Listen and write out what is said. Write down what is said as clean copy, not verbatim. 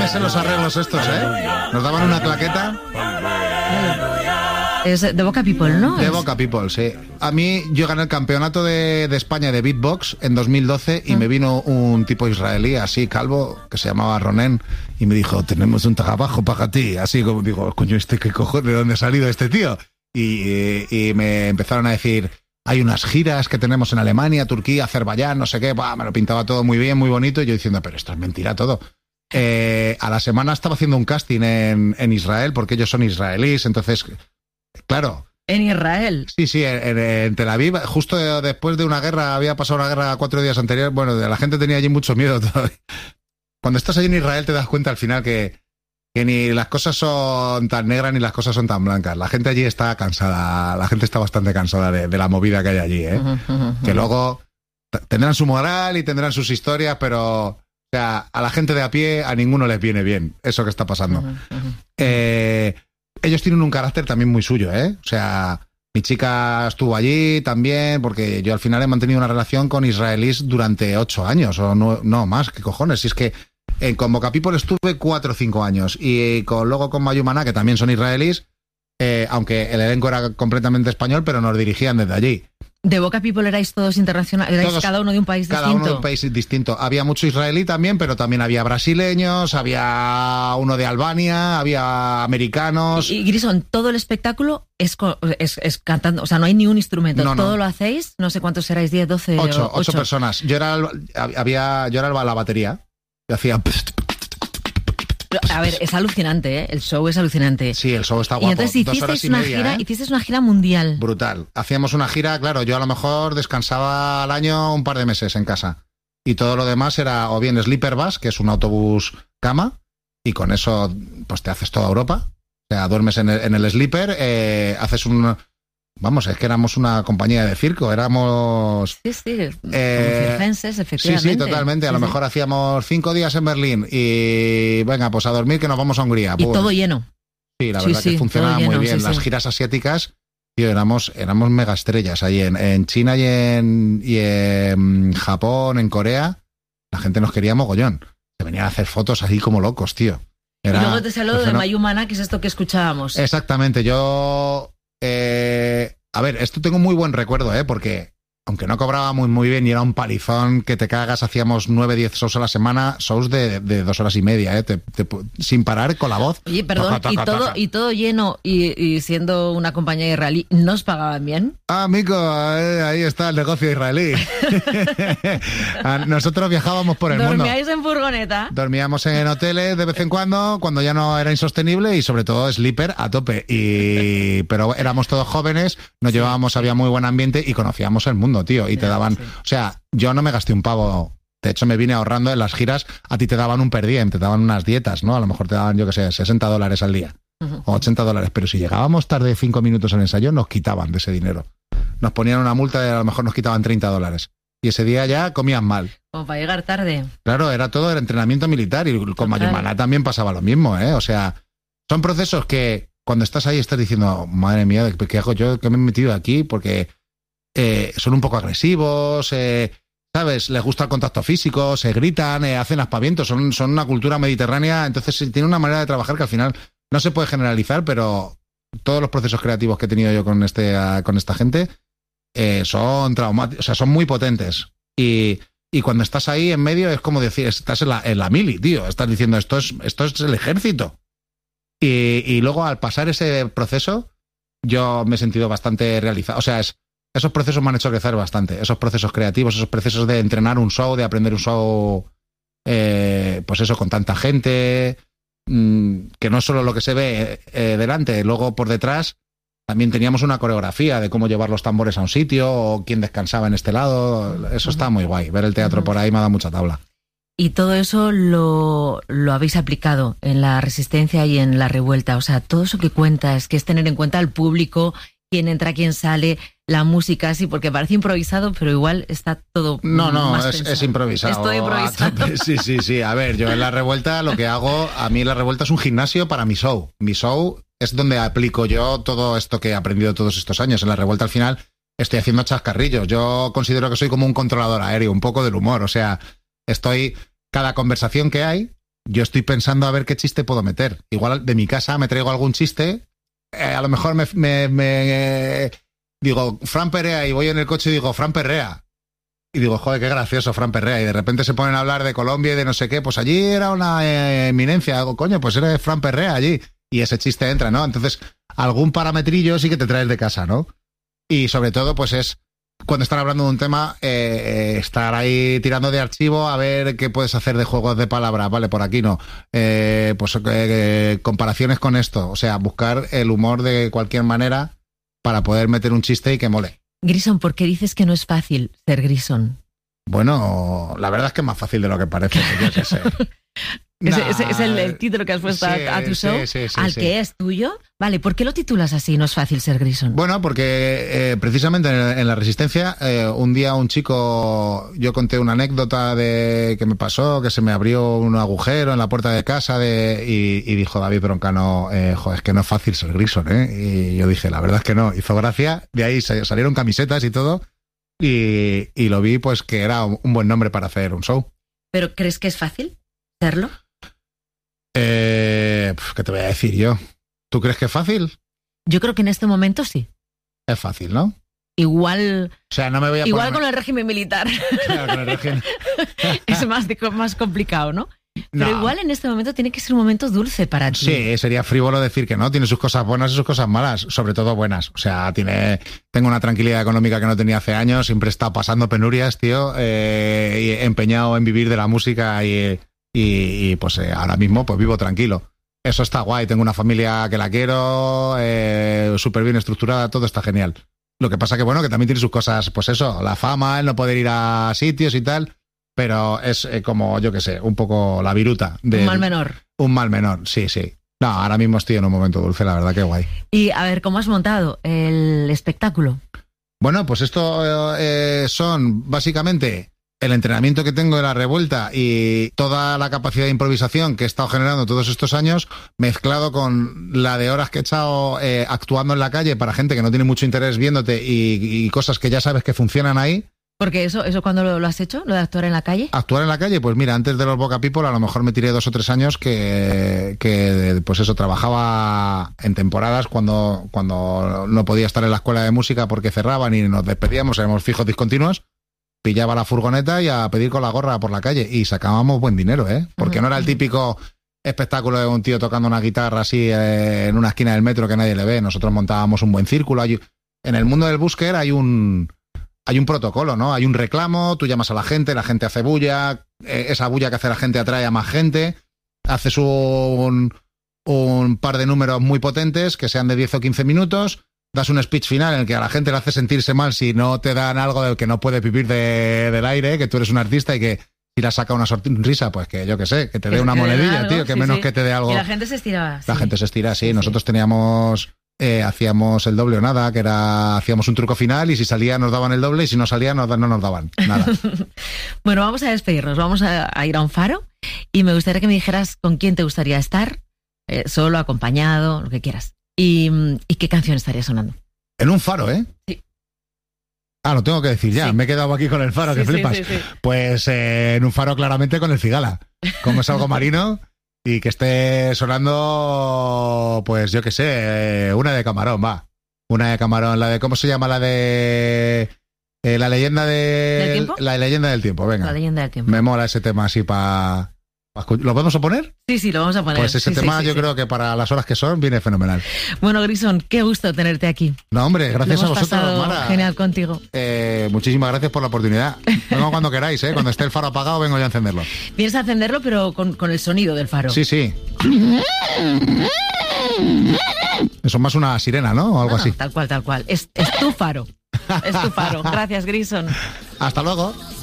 sé los arreglos estos, Nos daban una claqueta. Es de Boca People, ¿no? De Boca People, sí. A mí, yo gané el campeonato de España de beatbox en 2012 y me vino un tipo israelí, así, calvo, que se llamaba Ronen, y me dijo, tenemos un trabajo para ti. Así como digo, coño, ¿qué cojones? ¿De dónde ha salido este tío? Y me empezaron a decir, hay unas giras que tenemos en Alemania, Turquía, Azerbaiyán, no sé qué. Me lo pintaba todo muy bien, muy bonito, y yo diciendo, pero esto es mentira todo. A la semana estaba haciendo un casting en Israel, porque ellos son israelíes, entonces... Claro. En Israel. Sí, en Tel Aviv, justo después de una guerra, había pasado una guerra 4 días anteriores, bueno, la gente tenía allí mucho miedo todavía. Cuando estás allí en Israel te das cuenta al final que ni las cosas son tan negras ni las cosas son tan blancas. La gente allí está cansada, la gente está bastante cansada de la movida que hay allí, que luego tendrán su moral y tendrán sus historias, pero o sea, a la gente de a pie a ninguno les viene bien eso que está pasando. Ellos tienen un carácter también muy suyo, O sea, mi chica estuvo allí también, porque yo al final he mantenido una relación con israelíes durante 8 años, o no más, ¿qué cojones? Si es que con Boca People estuve 4 o 5 años, y luego con Mayumana, que también son israelíes, aunque el elenco era completamente español, pero nos dirigían desde allí. ¿De Boca People erais todos internacionales? ¿Erais todos, cada uno de un país cada distinto? Cada uno de un país distinto. Había mucho israelí también, pero también había brasileños, había uno de Albania, había americanos. Y Grison, todo el espectáculo es cantando, o sea, no hay ni un instrumento. No. ¿Todo lo hacéis? No sé cuántos erais, 10, 12... 8 personas. Yo era la batería. Yo hacía... A ver, es alucinante, El show es alucinante. Sí, el show está guapo. Y entonces hicisteis una gira mundial. Brutal. Hacíamos una gira, claro, yo a lo mejor descansaba al año un par de meses en casa. Y todo lo demás era o bien sleeper bus, que es un autobús cama, y con eso pues te haces toda Europa. O sea, duermes en el sleeper, haces un... Vamos, es que éramos una compañía de circo, éramos... Sí, como circenses, efectivamente. Sí, totalmente. A lo mejor hacíamos 5 días en Berlín y venga, pues a dormir que nos vamos a Hungría. Y todo lleno. Sí, la verdad que funcionaba muy bien. Las giras asiáticas, tío, éramos mega estrellas ahí en China y en Japón, en Corea. La gente nos quería mogollón. Se venían a hacer fotos así como locos, tío. Y luego te salió de Mayumana, que es esto que escuchábamos. Exactamente, yo... a ver, esto tengo muy buen recuerdo, porque aunque no cobraba muy bien y era un palizón que te cagas, hacíamos 9-10 shows a la semana, shows de 2 horas y media, sin parar con la voz. Oye, perdón, y todo lleno y siendo una compañía israelí, ¿no os pagaban bien? Ah, Mico, ahí está el negocio israelí. Nosotros viajábamos por el mundo. ¿Dormíais en furgoneta? Dormíamos en hoteles de vez en cuando ya no era insostenible, y sobre todo sleeper a tope. Pero éramos todos jóvenes, nos llevábamos, había muy buen ambiente y conocíamos el mundo, tío. Y te daban... O sea, yo no me gasté un pavo. De hecho, me vine ahorrando en las giras. A ti te daban un per diem, te daban unas dietas, ¿no? A lo mejor te daban, yo qué sé, $60 al día. O $80. Pero si llegábamos tarde 5 minutos al ensayo, nos quitaban de ese dinero. Nos ponían una multa y a lo mejor nos quitaban $30. Y ese día ya comían mal. Como para llegar tarde. Claro, era todo el entrenamiento militar. Y con Mayumana también pasaba lo mismo, O sea, son procesos que cuando estás ahí estás diciendo, madre mía, ¿qué hago yo? ¿Qué me he metido aquí? Porque son un poco agresivos, ¿sabes? Les gusta el contacto físico, se gritan, hacen aspavientos. Son una cultura mediterránea. Entonces tiene una manera de trabajar que al final no se puede generalizar, pero todos los procesos creativos que he tenido yo con esta gente son traumáticos, o sea, son muy potentes. Y cuando estás ahí en medio es como decir, estás en la mili, tío. Estás diciendo, esto es el ejército. Y luego al pasar ese proceso, yo me he sentido bastante realizado. O sea, esos procesos me han hecho crecer bastante. Esos procesos creativos, esos procesos de entrenar un show, de aprender un show, pues eso, con tanta gente, que no es solo lo que se ve delante, luego por detrás también teníamos una coreografía de cómo llevar los tambores a un sitio o quién descansaba en este lado. Eso está muy guay. Ver el teatro por ahí me ha dado mucha tabla. Y todo eso lo habéis aplicado en la Resistencia y en la Revuelta. O sea, todo eso que cuentas, que es tener en cuenta al público, quién entra, quién sale, la música, sí, porque parece improvisado, pero igual está todo más pensado. Es improvisado. Es todo improvisado. Sí. A ver, yo en la Revuelta lo que hago, a mí la Revuelta es un gimnasio para mi show. Mi show es donde aplico yo todo esto que he aprendido todos estos años. En la Revuelta al final estoy haciendo chascarrillos. Yo considero que soy como un controlador aéreo, un poco del humor. O sea, cada conversación que hay, yo estoy pensando a ver qué chiste puedo meter. Igual de mi casa me traigo algún chiste, a lo mejor digo, Fran Perea, y voy en el coche y digo, Fran Perrea. Y digo, joder, qué gracioso Fran Perrea. Y de repente se ponen a hablar de Colombia y de no sé qué. Pues allí era una eminencia. Hago, coño, pues era Fran Perrea allí. Y ese chiste entra, ¿no? Entonces, algún parametrillo sí que te traes de casa, ¿no? Y sobre todo, pues es cuando están hablando de un tema, estar ahí tirando de archivo a ver qué puedes hacer de juegos de palabras. Vale, por aquí no. Comparaciones con esto. O sea, buscar el humor de cualquier manera para poder meter un chiste y que mole. Grison, ¿por qué dices que no es fácil ser Grison? Bueno, la verdad es que es más fácil de lo que parece, yo qué sé. Es el título que has puesto a tu show, al que es tuyo. Vale, ¿por qué lo titulas así? No es fácil ser Grison. Bueno, porque precisamente en la Resistencia, un día un chico, yo conté una anécdota de que me pasó, que se me abrió un agujero en la puerta de casa y dijo David Broncano, joder, es que no es fácil ser Grison, ¿eh? Y yo dije, la verdad es que no. Hizo gracia, de ahí salieron camisetas y todo, y lo vi pues que era un buen nombre para hacer un show. ¿Pero crees que es fácil serlo? ¿Qué te voy a decir yo? ¿Tú crees que es fácil? Yo creo que en este momento sí. Es fácil, ¿no? Igual, o sea, no me voy a igual con el régimen militar. Claro, con el régimen. Es más complicado, ¿no? Pero igual en este momento tiene que ser un momento dulce para ti. Sí, sería frívolo decir que no. Tiene sus cosas buenas y sus cosas malas, sobre todo buenas. O sea, tengo una tranquilidad económica que no tenía hace años. Siempre he estado pasando penurias, tío. Y empeñado en vivir de la música y pues ahora mismo pues vivo tranquilo. Eso está guay, tengo una familia que la quiero, súper bien estructurada, todo está genial. Lo que pasa que bueno, que también tiene sus cosas, pues eso, la fama, el no poder ir a sitios y tal, pero es como, yo qué sé, un poco la viruta. Un mal menor. Un mal menor, sí. No, ahora mismo estoy en un momento dulce, la verdad que guay. Y a ver, ¿cómo has montado el espectáculo? Bueno, pues esto son básicamente el entrenamiento que tengo de la revuelta y toda la capacidad de improvisación que he estado generando todos estos años, mezclado con la de horas que he echado actuando en la calle para gente que no tiene mucho interés viéndote y cosas que ya sabes que funcionan ahí. Porque eso ¿cuándo lo has hecho? ¿Lo de actuar en la calle? Actuar en la calle, pues mira, antes de los Boca People a lo mejor me tiré 2 o 3 años que pues eso, trabajaba en temporadas cuando no podía estar en la escuela de música porque cerraban y nos despedíamos, éramos fijos discontinuos. Pillaba la furgoneta y a pedir con la gorra por la calle y sacábamos buen dinero, porque no era el típico espectáculo de un tío tocando una guitarra así en una esquina del metro que nadie le ve. Nosotros montábamos un buen círculo. En el mundo del busker hay un protocolo, ¿no? Hay un reclamo, tú llamas a la gente hace bulla, esa bulla que hace la gente atrae a más gente, haces un par de números muy potentes que sean de 10 o 15 minutos, das un speech final en el que a la gente le hace sentirse mal si no te dan algo del que no puedes vivir del aire, que tú eres un artista y que si la saca una sonrisa, pues que yo qué sé, que te dé una monedilla, tío, que menos que te dé algo. Y la gente se estiraba. La gente se estira, sí. Nosotros teníamos, hacíamos el doble o nada, que era, hacíamos un truco final y si salía nos daban el doble y si no salía no nos daban nada. Bueno, vamos a despedirnos, vamos a ir a un faro y me gustaría que me dijeras con quién te gustaría estar, solo, acompañado, lo que quieras. ¿Y qué canción estaría sonando? En un faro, ¿eh? Sí. Ah, lo tengo que decir ya. Sí. Me he quedado aquí con el faro, que flipas. Sí. Pues en un faro claramente con el Cigala. Como es algo marino y que esté sonando, pues yo qué sé, una de Camarón, va. Una de Camarón, la de, ¿cómo se llama? La de... la leyenda ¿Del tiempo? La leyenda del tiempo, venga. La leyenda del tiempo. Me mola ese tema así para... ¿Lo podemos a poner? Sí, lo vamos a poner. Pues ese tema yo creo que para las horas que son viene fenomenal. Bueno, Grison, qué gusto tenerte aquí. No, hombre, gracias a vosotros, Mara. Genial contigo. Muchísimas gracias por la oportunidad. Vengo cuando queráis, cuando esté el faro apagado vengo yo a encenderlo. Vienes a encenderlo, pero con el sonido del faro. Sí. Eso es más una sirena, ¿no? O algo así. Tal cual. Es tu faro. Es tu faro. Gracias, Grison. Hasta luego.